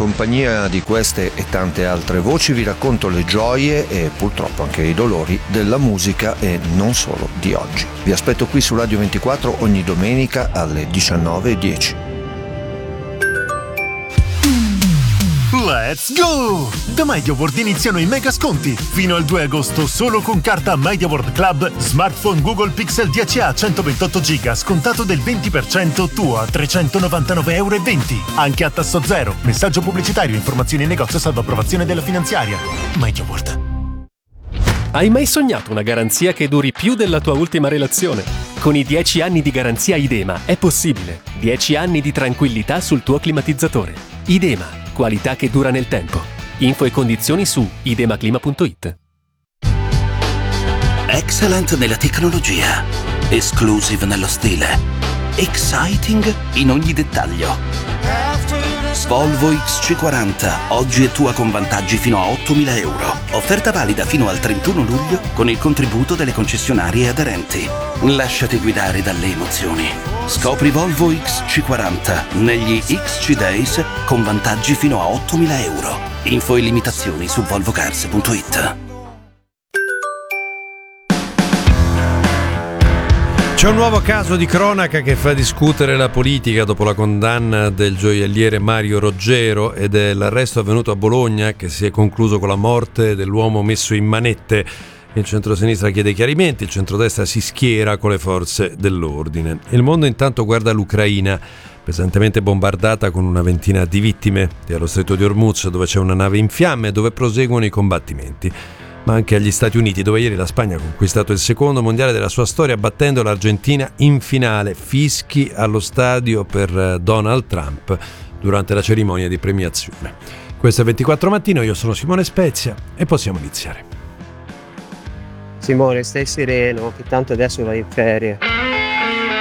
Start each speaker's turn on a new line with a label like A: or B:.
A: compagnia di queste e tante altre voci vi racconto le gioie e purtroppo anche i dolori della musica e non solo di oggi. Vi aspetto qui su Radio 24 ogni domenica alle 19:10.
B: Let's go! Da MediaWorld iniziano i mega sconti. Fino al 2 agosto solo con carta MediaWorld Club, smartphone Google Pixel 10a 128 GB scontato del 20% tuo a €399,20. Anche a tasso zero. Messaggio pubblicitario, informazioni in negozio salvo approvazione della finanziaria. MediaWorld.
C: Hai mai sognato una garanzia che duri più della tua ultima relazione? Con i 10 anni di garanzia Idema è possibile. 10 anni di tranquillità sul tuo climatizzatore. Idema, qualità che dura nel tempo. Info e condizioni su idemaclima.it.
D: Excellent nella tecnologia, exclusive nello stile, exciting in ogni dettaglio. Volvo XC40, oggi è tua con vantaggi fino a €8.000. Offerta valida fino al 31 luglio con il contributo delle concessionarie aderenti. Lasciati guidare dalle emozioni. Scopri Volvo XC40 negli XC Days con vantaggi fino a €8.000. Info e limitazioni su volvocars.it.
E: C'è un nuovo caso di cronaca che fa discutere la politica dopo la condanna del gioielliere Mario Roggero ed è l'arresto avvenuto a Bologna che si è concluso con la morte dell'uomo messo in manette. Il centrosinistra chiede chiarimenti, il centrodestra si schiera con le forze dell'ordine. Il mondo intanto guarda l'Ucraina, pesantemente bombardata con una ventina di vittime, e allo stretto di Hormuz dove c'è una nave in fiamme e dove proseguono i combattimenti. Ma anche agli Stati Uniti, dove ieri la Spagna ha conquistato il secondo mondiale della sua storia battendo l'Argentina in finale. Fischi allo stadio per Donald Trump durante la cerimonia di premiazione. Questo è 24 Mattino, io sono Simone Spezia e possiamo iniziare.
F: Simone, stai sereno, che tanto adesso vai in ferie.